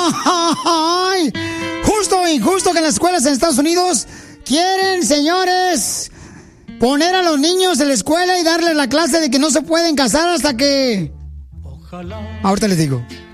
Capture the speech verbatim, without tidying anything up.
¡Ay! Justo o injusto que en las escuelas en Estados Unidos quieren, señores, poner a los niños en la escuela y darles la clase de que no se pueden casar hasta que... Ojalá. Ahorita les digo.